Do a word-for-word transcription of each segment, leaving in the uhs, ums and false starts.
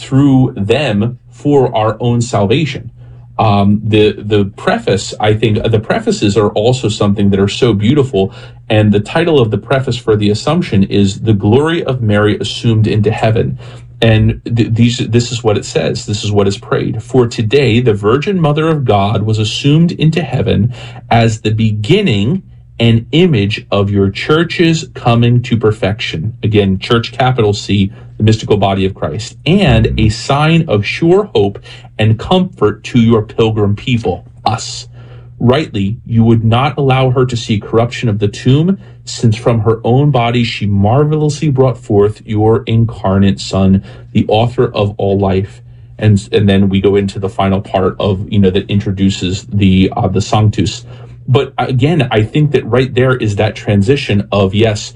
through them for our own salvation. Um, the the preface, I think, the prefaces are also something that are so beautiful. And the title of the preface for the Assumption is "The Glory of Mary Assumed into Heaven." And th- these, this is what it says. This is what is prayed. "For today, the Virgin Mother of God was assumed into heaven as the beginning and image of your church's coming to perfection." Again, church, capital C, the mystical body of Christ, "and a sign of sure hope and comfort to your pilgrim people, us. Rightly, you would not allow her to see corruption of the tomb, since from her own body she marvelously brought forth your incarnate Son, the author of all life." And and then we go into the final part of, you know, that introduces the uh, the Sanctus. But again, I think that right there is that transition of, yes,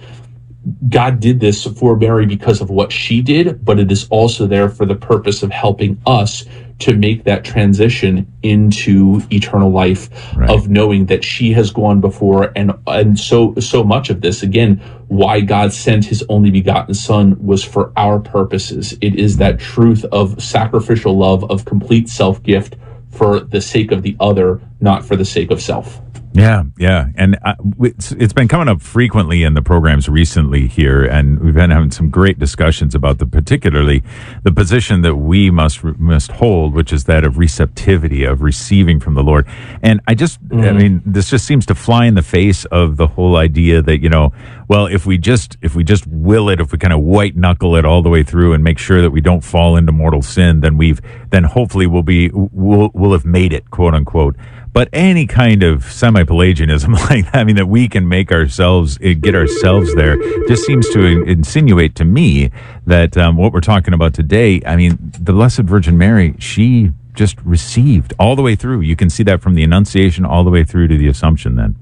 God did this for Mary because of what she did, but it is also there for the purpose of helping us to make that transition into eternal life, right, of knowing that she has gone before. And and so so much of this, again, why God sent his only begotten Son was for our purposes. It is that truth of sacrificial love, of complete self-gift for the sake of the other, not for the sake of self. Yeah, yeah. And uh, it's, it's been coming up frequently in the programs recently here, and we've been having some great discussions about the particularly the position that we must must hold, which is that of receptivity, of receiving from the Lord. And I just, mm-hmm. I mean, this just seems to fly in the face of the whole idea that, you know, well, if we just if we just will it, if we kind of white knuckle it all the way through and make sure that we don't fall into mortal sin, then we've then hopefully we'll be we'll we'll have made it, quote unquote. But any kind of semi-Pelagianism like that, I mean, that we can make ourselves, get ourselves there, just seems to insinuate to me that um, what we're talking about today, I mean, the Blessed Virgin Mary, she just received all the way through. You can see that from the Annunciation all the way through to the Assumption then.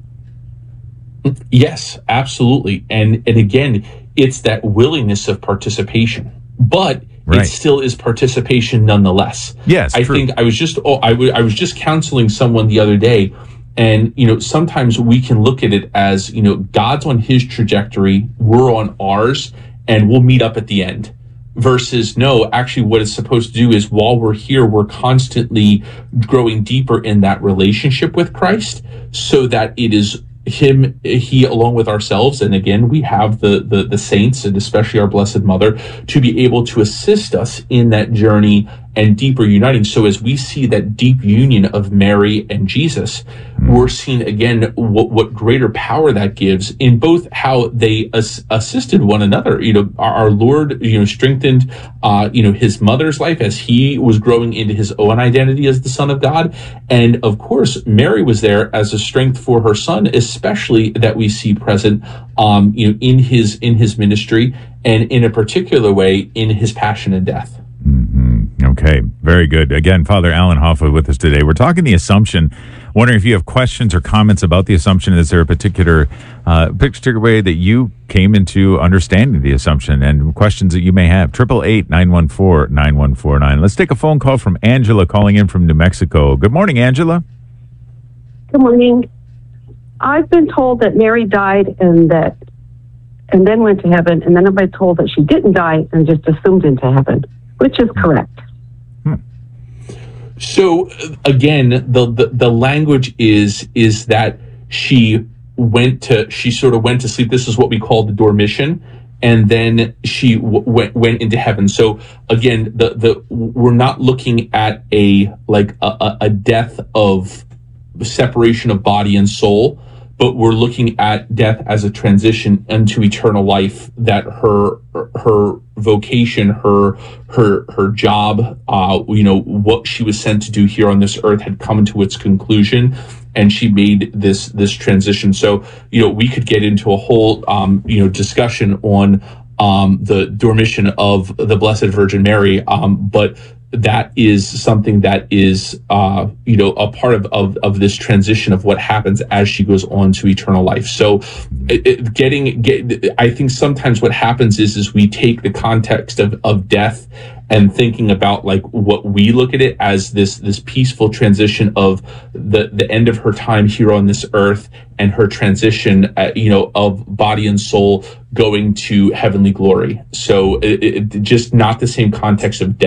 Yes, absolutely. And, and again, it's that willingness of participation. But right, it still is participation nonetheless. Yes, I true. think I was just oh, I, w- I was just counseling someone the other day, and you know, sometimes we can look at it as, you know, God's on his trajectory, we're on ours, and we'll meet up at the end. Versus, no, actually what it's supposed to do is while we're here, we're constantly growing deeper in that relationship with Christ, so that it is him, he, along with ourselves, and again, we have the, the the saints, and especially our Blessed Mother, to be able to assist us in that journey and deeper uniting. So as we see that deep union of Mary and Jesus, we're seeing again what, what greater power that gives in both how they as, assisted one another. You know, our, our Lord, you know, strengthened, uh, you know, his mother's life as he was growing into his own identity as the Son of God, and of course, Mary was there as a strength for her son, especially that we see present, um, you know, in his in his ministry, and in a particular way in his passion and death. Mm-hmm. Okay, very good. Again, Father Alan Hoffa with us today. We're talking the Assumption. Wondering if you have questions or comments about the Assumption. Is there a particular uh, particular way that you came into understanding the Assumption, and questions that you may have? Triple eight nine one four nine one four nine. Let's take a phone call from Angela calling in from New Mexico. Good morning, Angela. Good morning. I've been told that Mary died and that and then went to heaven, and then I've been told that she didn't die and just assumed into heaven. Which is correct? Hmm. So again, the, the the language is is that she went to she sort of went to sleep. This is what we call the dormition, and then she w- went went into heaven. So again, the the we're not looking at a like a, a death of separation of body and soul, but we're looking at death as a transition into eternal life, that her her vocation, her her her job, uh, you know, what she was sent to do here on this earth had come to its conclusion, and she made this this transition. So, you know, we could get into a whole um, you know discussion on um, the dormition of the Blessed Virgin Mary, um, but that is something that is, uh, you know, a part of, of, of this transition of what happens as she goes on to eternal life. So it, it, getting, get, I think sometimes what happens is, is we take the context of, of death and thinking about like what we look at it as this, this peaceful transition of the, the end of her time here on this earth and her transition, uh, you know, of body and soul going to heavenly glory. So it, it, just not the same context of death.